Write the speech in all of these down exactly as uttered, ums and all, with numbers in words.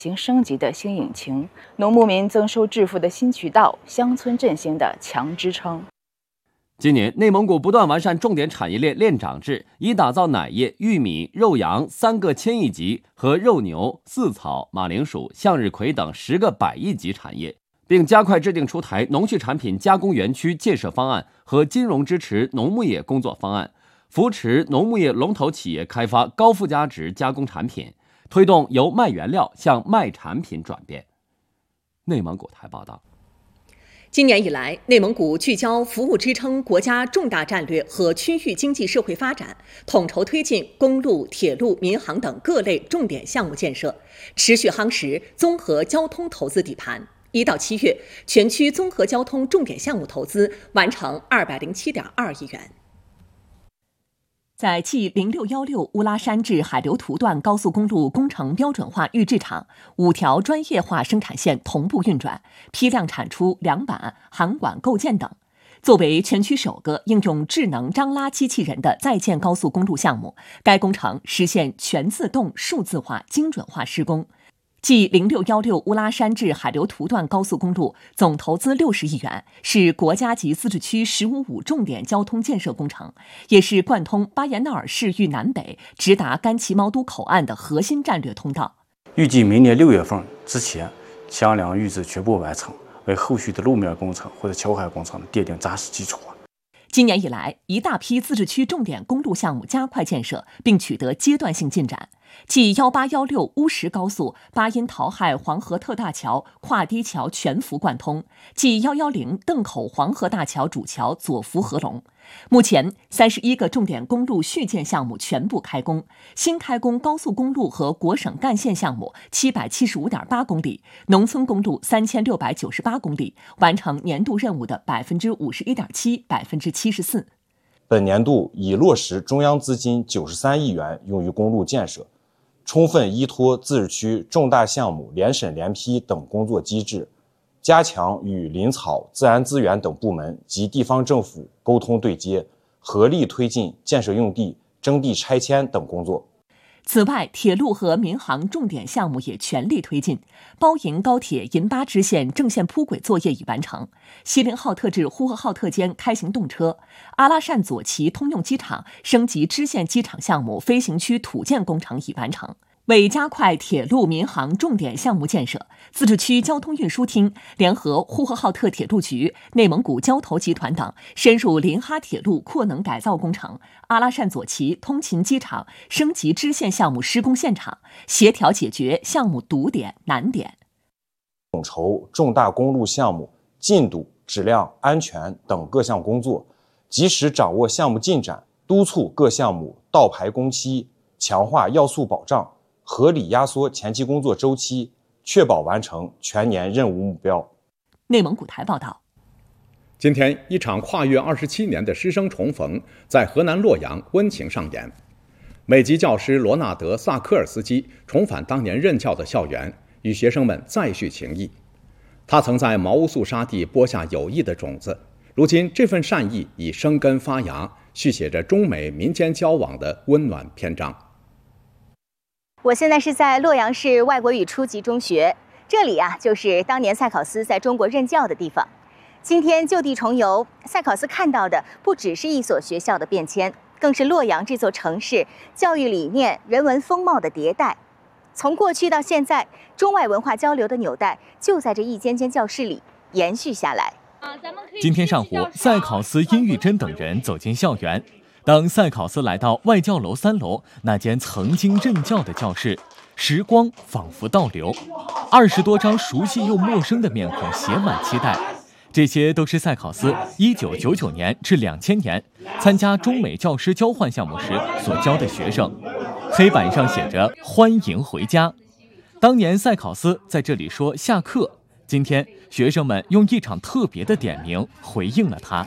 行升级的新引擎，农牧民增收致富的新渠道，乡村振兴的强支撑。 今年，内蒙古不断完善重点产业链链长制，以打造奶业、玉米、肉羊三个千亿级和肉牛、饲草、马铃薯、向日葵等十个百亿级产业，并加快制定出台农畜产品加工园区建设方案和金融支持农牧业工作方案，扶持农牧业龙头企业开发高附加值加工产品，推动由卖原料向卖产品转变。内蒙古台报道。 今年以来，内蒙古聚焦服务支撑国家重大战略和区域经济社会发展，统筹推进公路、铁路、民航等各类重点项目建设，持续夯实综合交通投资底盘。一到七月，全区综合交通重点项目投资完成二百零七点二亿元。在 G 零六一六乌拉山至海流图段高速公路工程标准化预制厂，五条专业化生产线同步运转，批量产出梁板、涵管构件等。作为全区首个应用智能张拉机器人的在建高速公路项目，该工程实现全自动、数字化、精准化施工。G 零六一六乌拉山至海流图段高速公路总投资六十亿元，是国家级自治区“十五五”重点交通建设工程，也是贯通巴彦淖尔市域南北直达甘旗毛都口岸的核心战略通道。 预计明年六月份之前，桥梁预制全部完成，为后续的路面工程或者桥海工程奠定扎实基础。 今年以来，一大批自治区重点公路项目加快建设，并取得阶段性进展。G 一八一六乌什高速巴音陶亥黄河特大桥跨堤桥全幅贯通 ，G 一一零邓口黄河大桥主桥左幅合龙。目前，三十一个重点公路续建项目全部开工，新开工高速公路和国省干线项目七百七十五点八公里，农村公路三千六百九十八公里，完成年度任务的百分之五十一点七，百分之七十四。 本年度已落实中央资金九十三亿元用于公路建设，充分依托自治区重大项目联审联批等工作机制，加强与林草、自然资源等部门及地方政府沟通对接，合力推进建设用地、征地拆迁等工作。 此外，铁路和民航重点项目也全力推进。包银高铁银巴支线正线铺轨作业已完成，锡林浩特至呼和浩特间开行动车，阿拉善左旗通用机场升级支线机场项目飞行区土建工程已完成。为加快铁路民航重点项目建设，自治区交通运输厅联合呼和浩特铁路局、内蒙古交投集团等，深入临哈铁路扩能改造工程、阿拉善左旗通勤机场升级支线项目施工现场，协调解决项目堵点难点。 统筹重大公路项目进度、质量、安全等各项工作，及时掌握项目进展，督促各项目倒排工期，强化要素保障，合理压缩前期工作周期，确保完成全年任务目标。 内蒙古台报道。 今天，一场跨越二十七年的师生重逢在河南洛阳温情上演。美籍教师罗纳德·萨科尔斯基重返当年任教的校园，与学生们再续情谊。他曾在毛乌素沙地播下友谊的种子，如今这份善意已生根发芽，续写着中美民间交往的温暖篇章。 我现在是在洛阳市外国语初级中学，这里啊就是当年塞考斯在中国任教的地方。今天就地重游，塞考斯看到的不只是一所学校的变迁，更是洛阳这座城市教育理念、人文风貌的迭代。从过去到现在，中外文化交流的纽带就在这一间间教室里延续下来。 今天上午，塞考斯、殷玉珍等人走进校园。当塞考斯来到外教楼三楼那间曾经任教的教室，时光仿佛倒流，二十多张熟悉又陌生的面孔写满期待。这些都是塞考斯一九九九年至两千年参加中美教师交换项目时所教的学生，黑板上写着“欢迎回家”。当年塞考斯在这里说下课，今天学生们用一场特别的点名回应了他。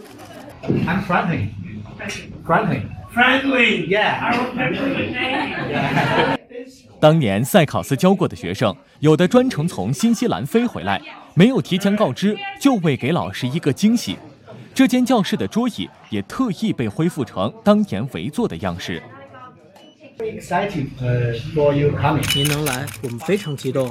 I'm friendly. Friendly. Friendly, yeah. I remember the name. 当年塞考斯教过的学生，有的专程从新西兰飞回来，没有提前告知，就为给老师一个惊喜。这间教室的桌椅也特意被恢复成当年围坐的样式。 Excited uh, for you coming. 您能来，我们非常激动。